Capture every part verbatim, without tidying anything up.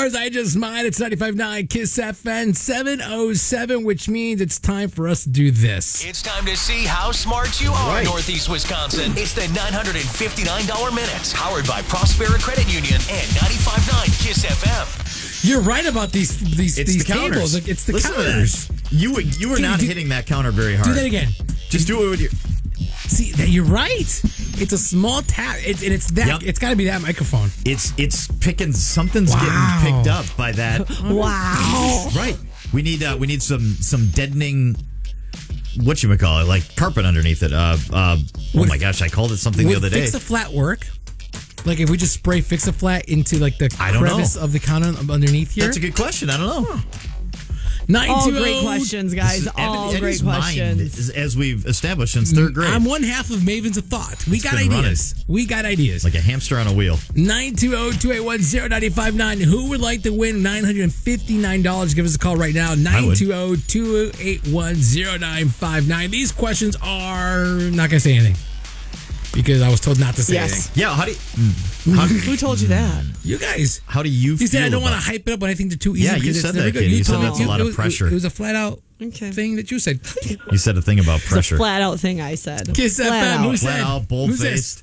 stars, I just might. It's ninety-five point nine Kiss F M seven oh seven, which means it's time for us to do this. It's time to see how smart you are, Right. Northeast Wisconsin. It's the nine hundred fifty-nine dollars Minute, powered by Prospera Credit Union and ninety-five point nine Kiss F M. You're right about these these It's these the counters. tables. Like, it's the Listen to counters. that. You were you were Dude, not do- hitting that counter very hard. Do that again. Just do it with your. See, that you're right. It's a small tap, it's, and it's that. Yep. It's got to be that microphone. It's it's picking something's Wow. getting picked up by that. Wow. Right. We need uh, we need some some deadening. What you call it? Like carpet underneath it. Uh, uh, oh Would- my gosh! I called it something the Would other day. Fix a Flat work? Like if we just spray Fix a Flat into like the I don't know. crevice of the counter underneath here? That's a good question. I don't know. All great questions, guys. All Eddie- great Eddie's mind questions. is- as we've established since third grade. I'm one half of Mavens of Thought. We It's got been ideas. We got ideas. like a hamster on a wheel. nine two zero, two eight one, zero nine five nine. Who would like to win nine hundred fifty-nine dollars? Give us a call right now. nine two zero, two eight one, zero nine five nine. These questions are not going to say anything because I was told not to say Yes. anything. Yeah. How do you, how, Who told you that? You guys. how do you? You said I feel don't want to about- hype it up when I think they're too easy. Yeah, you because said it's never that, good. kid. You said told me- that's a lot of it was- pressure. It was a flat out Okay. thing that you said. You said a thing about pressure. Flat out thing I said. Kiss Flat F M. out. Who Flat said? out, bold Who's this? faced.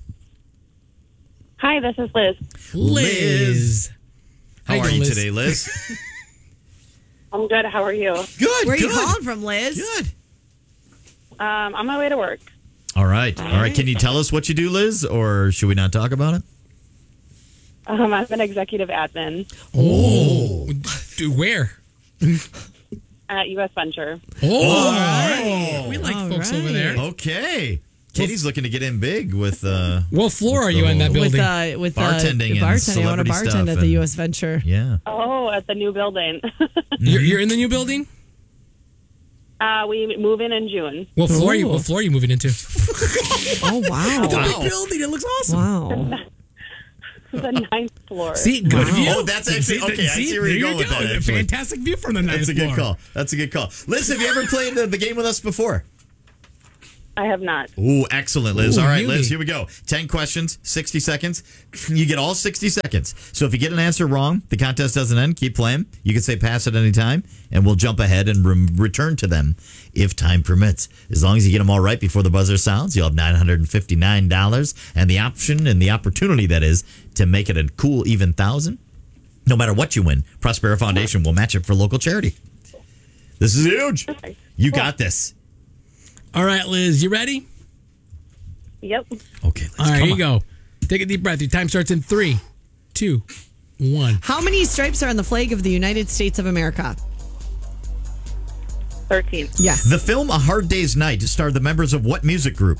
Hi, this is Liz. Liz. How you are doing, you Liz? today, Liz? I'm good. How are you? Good. Where are you good. calling from, Liz? Good. Um, on my way to work. All right. All right. Can you tell us what you do, Liz, or should we not talk about it? Um, I'm an executive admin Oh. Dude, where? at U S Venture. Oh. All right. We like All folks over right. there. Okay. Katie's looking to get in big with. Uh, What floor are you in that With building? uh, with uh, Bartending and bartending. I want to celebrity bartend stuff at the and- U S Venture. yeah. Oh, at the new building. You're, you're in the new building? uh, we move in in June. What floor are you? Ooh. What floor are you moving into? Oh wow! It's a Wow. big building. It looks awesome. Wow. The ninth floor. See, good Wow. view. Oh, that's actually- okay, I see where there you're you going with go. that, A actually. fantastic view from the ninth That's a good floor. call. That's a good call. Liz, have you ever played the, the game with us before? I have not. Ooh, excellent, Liz. Ooh, all right, beauty. Liz, here we go. ten questions, sixty seconds. You get all sixty seconds. So if you get an answer wrong, the contest doesn't end. Keep playing. You can say pass at any time, and we'll jump ahead and re- return to them if time permits. As long as you get them all right before the buzzer sounds, you'll have nine hundred fifty-nine dollars and the option and the opportunity, that is, to make it a cool even thousand. No matter what you win, Prospera Foundation will match it for local charity. This is huge. You got this. All right, Liz, you ready? Yep. Okay, Liz, All right, come here you on. go. Take a deep breath. Your time starts in three, two, one. How many stripes are on the flag of the United States of America? thirteen. Yes. The film A Hard Day's Night starred the members of what music group?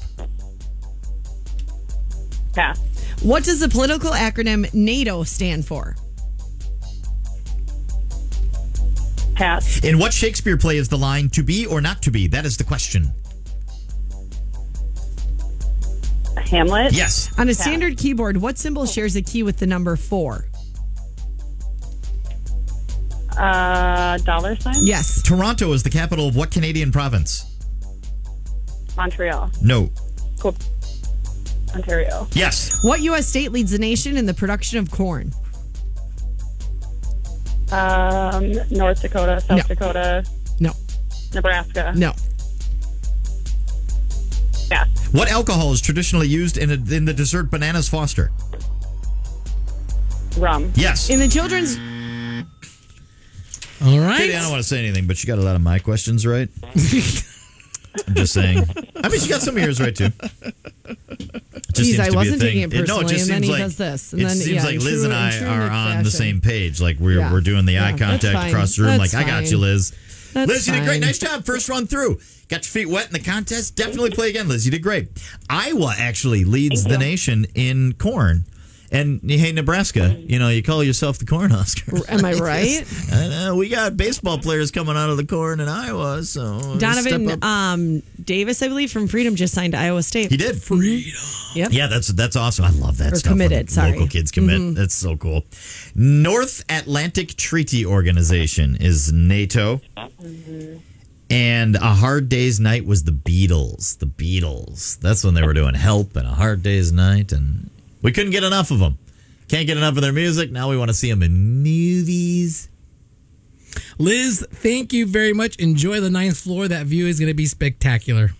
Pass. What does the political acronym NATO stand for? Pass. In what Shakespeare play is the line "to be or not to be"? That is the question. Hamlet. Yes. On a standard keyboard, what symbol shares a key with the number four? Uh, dollar sign. Yes. Toronto is the capital of what Canadian province? Montreal. No. Cool. Ontario. Yes. What U S state leads the nation in the production of corn? Um, North Dakota, South No. Dakota, No. Nebraska. No. Pass. What alcohol is traditionally used in, a, in the dessert Bananas Foster? Rum. Yes. In the children's All right. Katie, I don't want to say anything, but you got a lot of my questions right. I'm just saying. I mean, she got some of yours right, too. It just Geez, seems I to be a wasn't thing. taking it no, personally, just and then seems he like, does this, and it then, seems yeah, like in Liz true- and I in true are Nick on the fashion. same page. Like we're Yeah. we're doing the eye Yeah, that's contact fine. across the room. That's like I got fine. you, Liz. That's Liz, you did great. fine. Nice job. First run through. Got your feet wet in the contest. Definitely play again, Liz. You did great. Iowa actually leads the nation in corn. And hey, Nebraska, you know, you call yourself the Cornhusker. Am I right? I know. We got baseball players coming out of the corn in Iowa, so step Donovan up. um, Davis, I believe, from Freedom just signed to Iowa State. He did. Freedom. Yep. Yeah, that's that's awesome. I love that Or stuff. committed, when the sorry. Local kids commit. Mhm. That's so cool. North Atlantic Treaty Organization is NATO. And A Hard Day's Night was the Beatles. The Beatles. That's when they were doing Help and A Hard Day's Night. And we couldn't get enough of them. Can't get enough of their music. Now we want to see them in movies. Liz, thank you very much. Enjoy the ninth floor. That view is going to be spectacular.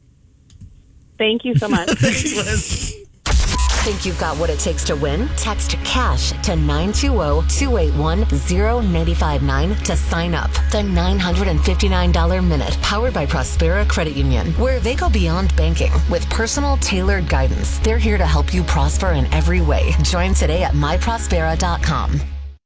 Thank you so much. Thanks, Liz. Think you've got what it takes to win? Text CASH to nine two zero, two eight one, zero nine five nine to sign up. The nine hundred fifty-nine dollars Minute, powered by Prospera Credit Union, where they go beyond banking with personal, tailored guidance. They're here to help you prosper in every way. Join today at my prospera dot com.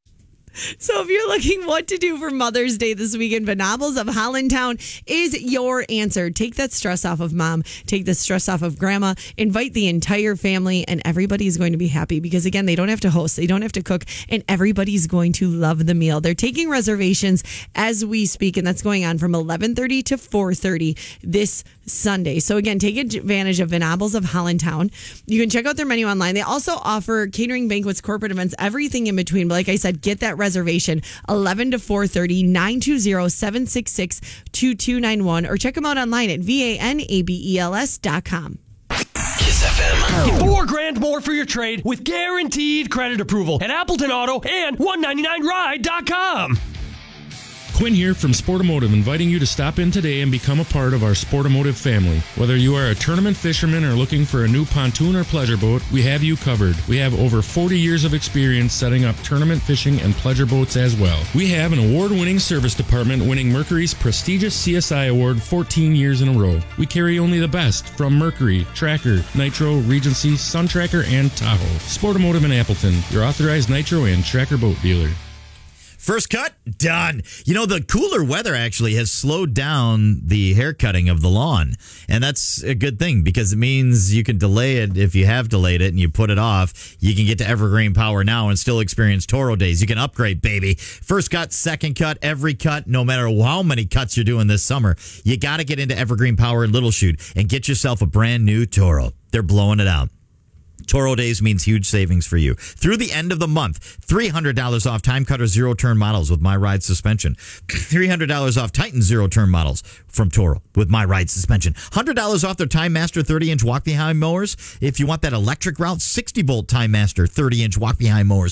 So if you're looking what to do for Mother's Day this weekend, Venables of Hollandtown is your answer. Take that stress off of mom. Take the stress off of grandma. Invite the entire family, and everybody's going to be happy because, again, they don't have to host. They don't have to cook, and everybody's going to love the meal. They're taking reservations as we speak, and that's going on from eleven thirty to four thirty this Sunday. So, again, take advantage of Venables of Hollandtown. You can check out their menu online. They also offer catering, banquets, corporate events, everything in between. But like I said, get that reservation eleven to four thirty, nine two zero, seven six six, two two nine one, or check them out online at V A N A B E L S dot com. Kiss F M. Get four grand more for your trade with guaranteed credit approval at Appleton Auto and one ninety-nine ride dot com. Quinn here from Sportamotive, inviting you to stop in today and become a part of our Sportamotive family. Whether you are a tournament fisherman or looking for a new pontoon or pleasure boat, we have you covered. We have over forty years of experience setting up tournament fishing and pleasure boats as well. We have an award-winning service department winning Mercury's prestigious C S I award fourteen years in a row. We carry only the best from Mercury, Tracker, Nitro, Regency, Sun Tracker, and Tahoe. Sportamotive in Appleton, your authorized Nitro and Tracker boat dealer. First cut, done. You know, the cooler weather actually has slowed down the hair cutting of the lawn. And that's a good thing because it means you can delay it. If you have delayed it and you put it off, you can get to Evergreen Power now and still experience Toro days. You can upgrade, baby. First cut, second cut, every cut, no matter how many cuts you're doing this summer, you got to get into Evergreen Power in Little Chute and get yourself a brand new Toro. They're blowing it out. Toro Days means huge savings for you. Through the end of the month, three hundred dollars off Time Cutter zero-turn models with My Ride suspension. three hundred dollars off Titan zero-turn models from Toro with My Ride suspension. one hundred dollars off their Time Master thirty-inch walk-behind mowers. If you want that electric route, sixty-volt Time Master thirty-inch walk-behind mowers